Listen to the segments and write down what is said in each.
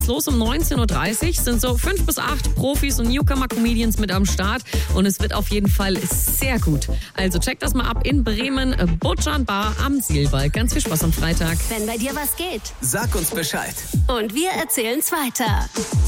Los um 19.30 Uhr sind so 5 bis 8 Profis und Newcomer-Comedians mit am Start und es wird auf jeden Fall sehr gut. Also checkt das mal ab in Bremen, Butchern Bar am Zielwald. Ganz viel Spaß am Freitag. Wenn bei dir was geht. Sag uns Bescheid. Und wir erzählen's weiter.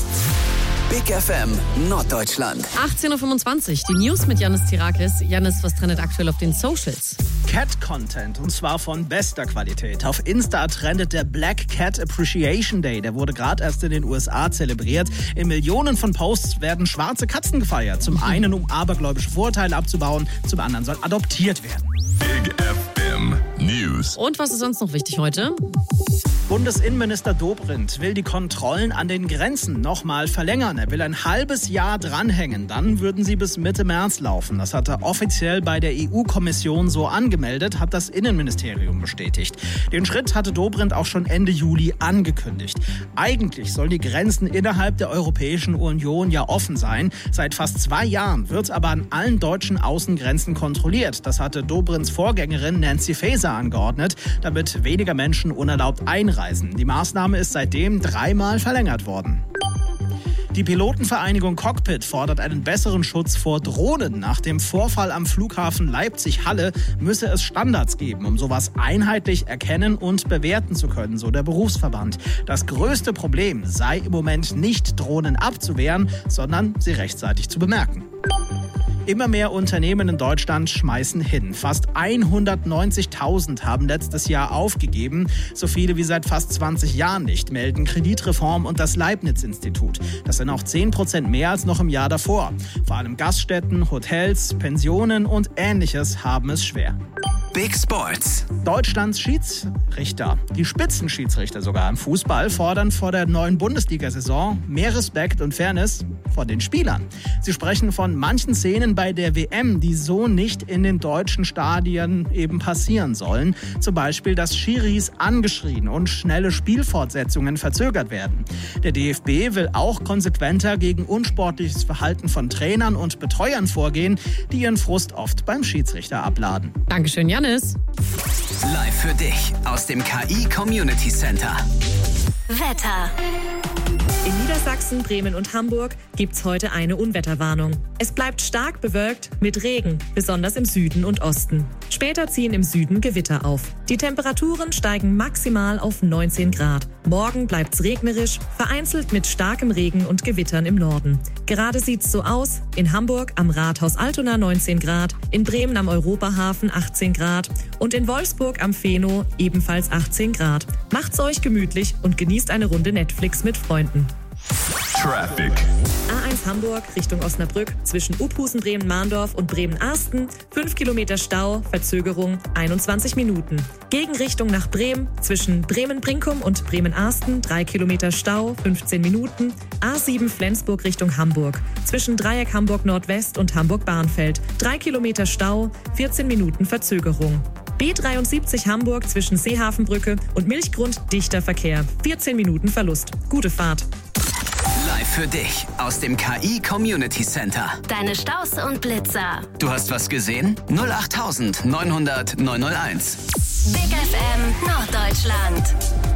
Big FM Norddeutschland. 18.25 Uhr, die News mit Yannis Tirakis. Yannis, was trendet aktuell auf den Socials? Cat-Content, und zwar von bester Qualität. Auf Insta trendet der Black Cat Appreciation Day. Der wurde gerade erst in den USA zelebriert. In Millionen von Posts werden schwarze Katzen gefeiert. Zum einen, um abergläubische Vorurteile abzubauen, zum anderen soll adoptiert werden. Big FM News. Und was ist sonst noch wichtig heute? Bundesinnenminister Dobrindt will die Kontrollen an den Grenzen nochmal verlängern. Er will ein halbes Jahr dranhängen. Dann würden sie bis Mitte März laufen. Das hat er offiziell bei der EU-Kommission so angemeldet, hat das Innenministerium bestätigt. Den Schritt hatte Dobrindt auch schon Ende Juli angekündigt. Eigentlich sollen die Grenzen innerhalb der Europäischen Union ja offen sein. Seit fast 2 Jahren wird aber an allen deutschen Außengrenzen kontrolliert. Das hatte Dobrindts Vorgängerin Nancy Faeser angeordnet, damit weniger Menschen unerlaubt einreisen. Die Maßnahme ist seitdem 3-mal verlängert worden. Die Pilotenvereinigung Cockpit fordert einen besseren Schutz vor Drohnen. Nach dem Vorfall am Flughafen Leipzig-Halle müsse es Standards geben, um sowas einheitlich erkennen und bewerten zu können, so der Berufsverband. Das größte Problem sei im Moment nicht, Drohnen abzuwehren, sondern sie rechtzeitig zu bemerken. Immer mehr Unternehmen in Deutschland schmeißen hin. Fast 190.000 haben letztes Jahr aufgegeben. So viele wie seit fast 20 Jahren nicht, melden Kreditreform und das Leibniz-Institut. Das sind auch 10% mehr als noch im Jahr davor. Vor allem Gaststätten, Hotels, Pensionen und Ähnliches haben es schwer. Big Sports. Deutschlands Schiedsrichter, die Spitzenschiedsrichter sogar im Fußball, fordern vor der neuen Bundesliga-Saison mehr Respekt und Fairness vor den Spielern. Sie sprechen von manchen Szenen bei der WM, die so nicht in den deutschen Stadien eben passieren sollen. Zum Beispiel, dass Schiris angeschrien und schnelle Spielfortsetzungen verzögert werden. Der DFB will auch konsequenter gegen unsportliches Verhalten von Trainern und Betreuern vorgehen, die ihren Frust oft beim Schiedsrichter abladen. Dankeschön, Yannis. Live für dich aus dem KI Community Center. Wetter. In Niedersachsen, Bremen und Hamburg gibt's heute eine Unwetterwarnung. Es bleibt stark bewölkt mit Regen, besonders im Süden und Osten. Später ziehen im Süden Gewitter auf. Die Temperaturen steigen maximal auf 19 Grad. Morgen bleibt's regnerisch, vereinzelt mit starkem Regen und Gewittern im Norden. Gerade sieht's so aus: in Hamburg am Rathaus Altona 19 Grad, in Bremen am Europahafen 18 Grad und in Wolfsburg am Feno ebenfalls 18 Grad. Macht's euch gemütlich und genießt eine Runde Netflix mit Freunden. Traffic. A1 Hamburg Richtung Osnabrück zwischen Uphusen, Bremen-Mahndorf und Bremen-Arsten 5 Kilometer Stau, Verzögerung 21 Minuten. Gegenrichtung nach Bremen zwischen Bremen-Brinkum und Bremen-Arsten 3 Kilometer Stau, 15 Minuten. A7 Flensburg Richtung Hamburg zwischen Dreieck Hamburg Nordwest und Hamburg-Bahnfeld 3 Kilometer Stau, 14 Minuten Verzögerung. B73 Hamburg zwischen Seehafenbrücke und Milchgrund dichter Verkehr, 14 Minuten Verlust. Gute Fahrt. Live für dich aus dem KI Community Center. Deine Staus und Blitzer. Du hast was gesehen? 08900 901. Big FM Norddeutschland.